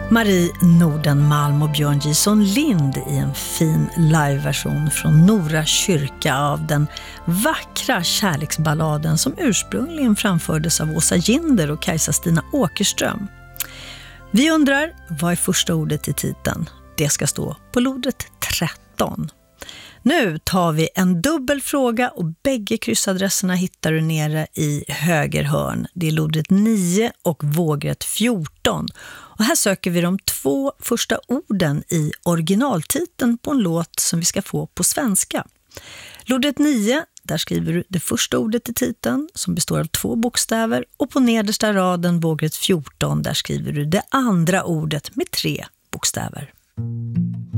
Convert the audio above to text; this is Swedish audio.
Marie Nordenmalm och Björn Gison Lind i en fin liveversion från Nora kyrka av den vackra kärleksballaden som ursprungligen framfördes av Åsa Ginder och Kajsa-Stina Åkerström. Vi undrar, vad är första ordet i titeln? Det ska stå på lodret 13. Nu tar vi en dubbel fråga och bägge kryssadresserna hittar du nere i höger hörn. Det är lodret 9 och vågrätt 14. Och här söker vi de 2 första orden i originaltiteln på en låt som vi ska få på svenska. Lodret 9, där skriver du det första ordet i titeln som består av 2 bokstäver. Och på nedersta raden, vågrätt 14, där skriver du det andra ordet med 3 bokstäver.